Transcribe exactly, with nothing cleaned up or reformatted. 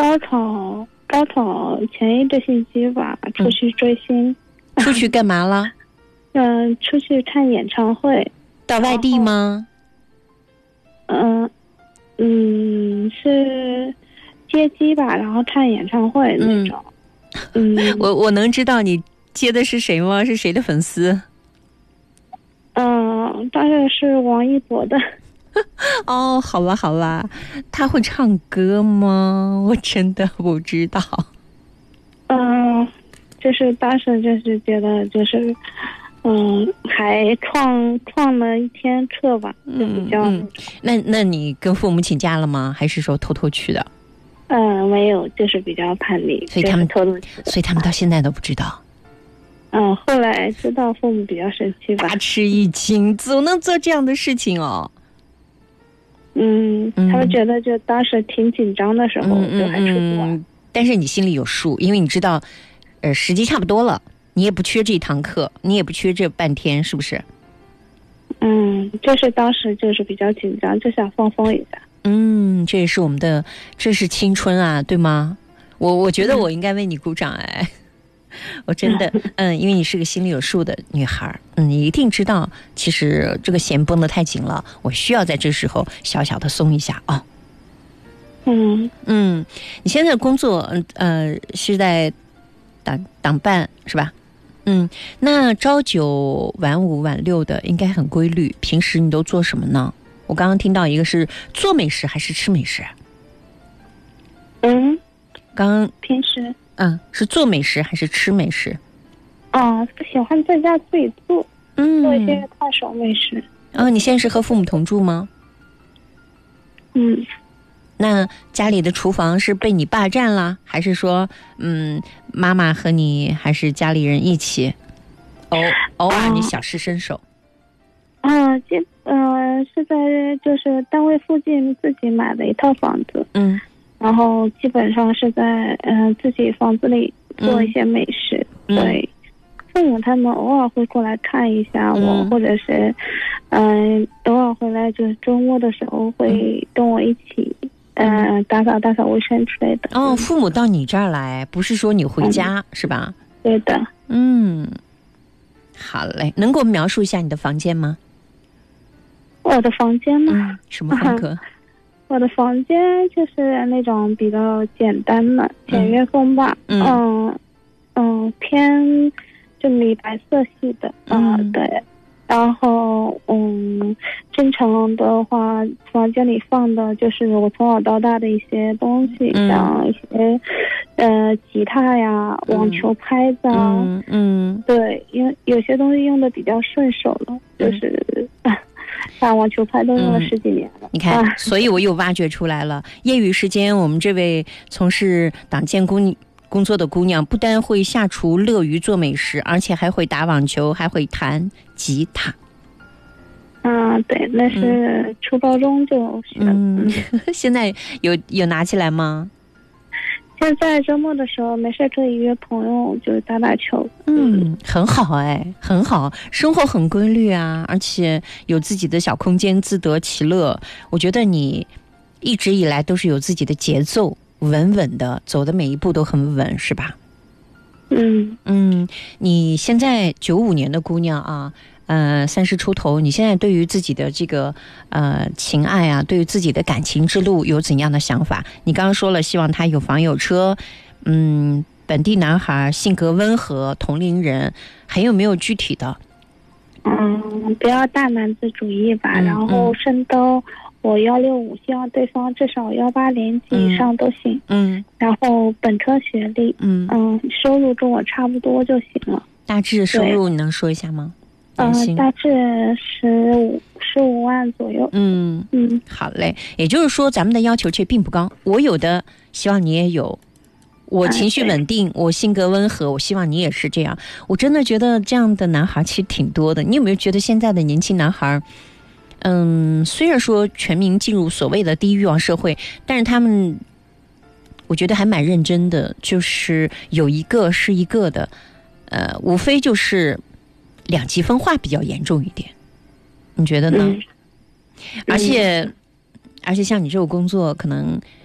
高考高考前一个星期吧，出去追星。 嗯、出去干嘛了？ 嗯、呃，出去看演唱会。 到外地吗？ 嗯嗯，是接机吧，然后看演唱会那种。嗯，嗯我我能知道你接的是谁吗？是谁的粉丝？ 嗯，当然是王一博的。 哦，好吧好吧，他会唱歌吗？我真的不知道。 嗯，就是当时就是觉得就是嗯，还旷旷了一天课吧，就比较嗯嗯。那那你跟父母请假了吗？还是说偷偷去的？ 嗯，没有，就是比较叛逆， 所以他们、 就是、偷偷去的。 所以他们到现在都不知道。 嗯，后来知道父母比较生气吧， 大吃一惊，怎么能做这样的事情哦？ 嗯，他们觉得就当时挺紧张的时候， 嗯、 就还出去玩、 嗯。但是你心里有数，因为你知道，呃，时机差不多了，你也不缺这一堂课，你也不缺这半天，是不是？ 嗯，就是当时就是比较紧张，就想放松一下。 嗯，这也是我们的，这是青春啊，对吗？我我觉得我应该为你鼓掌哎。我真的，嗯，因为你是个心里有数的女孩，嗯，你一定知道，其实这个弦绷得太紧了，我需要在这时候小小的松一下哦。 嗯嗯，你现在工作，呃，是在党党办是吧？嗯，那朝九晚五晚六的应该很规律，平时你都做什么呢？我刚刚听到一个是做美食还是吃美食？ 嗯， 刚刚平时。 嗯，是做美食还是吃美食？ 啊，喜欢在家自己做， 嗯， 做一些快手美食。 哦，你现在是和父母同住吗？ 嗯， 那家里的厨房是被你霸占了，还是说，嗯，妈妈和你还是家里人一起？偶偶尔你小试身手。 啊，这呃是在就是单位附近自己买了一套房子。 嗯。 然后基本上是在嗯、呃、自己房子里做一些美食， 嗯、 对，父母他们偶尔会过来看一下我， 嗯、 或者是嗯、呃、偶尔回来就是周末的时候会跟我一起嗯、呃、打扫打扫卫生之类的。 哦，父母到你这儿来，不是说你回家、嗯、是吧？ 对的。 嗯，好嘞，能给我描述一下你的房间吗？ 我的房间吗？ 嗯、什么风格？ 我的房间就是那种比较简单的简约风吧，嗯 嗯, 嗯，偏就米白色系的，啊、嗯，对。然后，嗯，正常的话，房间里放的就是我从小到大的一些东西，嗯、像一些呃吉他呀、网球拍子啊， 嗯 嗯, 嗯， 对，因为有些东西用的比较顺手了，就是。嗯打网球拍都用了十几年了、嗯、 你看、啊、所以我又挖掘出来了业余时间我们这位从事党建工工作的姑娘不但会下厨乐于做美食，而且还会打网球，还会弹吉他。 啊，对，那是初高中就学了。 嗯，现在有有拿起来吗？ 现在周末的时候没事可以约朋友就打打球。 嗯，很好哎，很好，生活很规律啊，而且有自己的小空间，自得其乐。我觉得你一直以来都是有自己的节奏，稳稳的走的每一步都很稳，是吧？ 嗯嗯，你现在九五年的姑娘啊，呃，三十出头，你现在对于自己的这个呃情爱啊，对于自己的感情之路有怎样的想法？你刚刚说了，希望他有房有车，嗯，本地男孩，性格温和，同龄人，还有没有具体的？ 嗯，不要大男子主义吧，嗯、然后身高我幺六五，希望对方至少幺八零及以上都行。嗯，然后本科学历，嗯嗯，收入跟我差不多就行了。 大致的收入你能说一下吗？ 嗯、呃，大致十五十五万左右。 嗯嗯，好嘞。也就是说，咱们的要求其实并不高，我有的希望你也有。我情绪稳定，我性格温和，我希望你也是这样。我真的觉得这样的男孩其实挺多的。你有没有觉得现在的年轻男孩，嗯，虽然说全民进入所谓的低欲望社会，但是他们，我觉得还蛮认真的，就是有一个是一个的，呃，无非就是两极分化比较严重一点。你觉得呢？嗯、而且，而且像你这个工作，可能